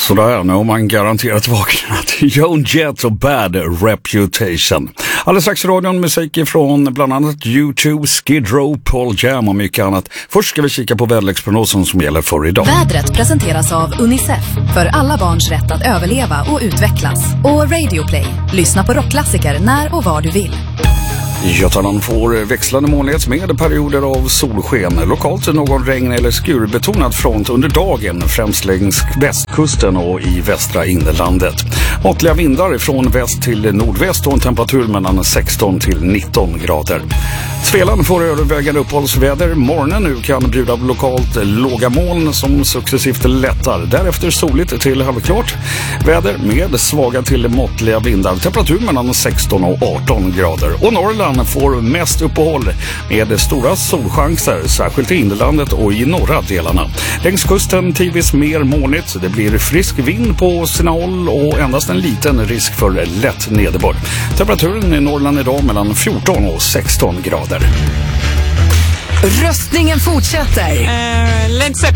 Sådär, nu har man garanterat vaknat. Joan Jett och Bad Reputation. Alldeles strax radion, musik ifrån bland annat YouTube, Skid Row, Paul Jam och mycket annat. Först ska vi kika på väderleksprognosen som gäller för idag. Vädret presenteras av Unicef, för alla barns rätt att överleva och utvecklas. Och Radio Play, lyssna på rockklassiker när och var du vill. Götaland får växlande molnighet med perioder av solsken. Lokalt någon regn- eller skurbetonad front under dagen, främst längs västkusten och i västra inlandet. Måttliga vindar från väst till nordväst och en temperatur mellan 16 till 19 grader. Svealand får övervägande uppehållsväder. Morgonen nu kan bjuda lokalt låga moln som successivt lättar. Därefter soligt till halvklart väder med svaga till måttliga vindar. Temperatur mellan 16 och 18 grader. Och Norrland får mest uppehåll med stora solchanser, särskilt i inlandet och i norra delarna. Längs kusten tidvis mer molnigt. Det blir frisk vind på sina håll och endast en liten risk för lätt nederbörd. Temperaturen i Norrland idag mellan 14 och 16 grader. Röstningen fortsätter. Led Zeppelin.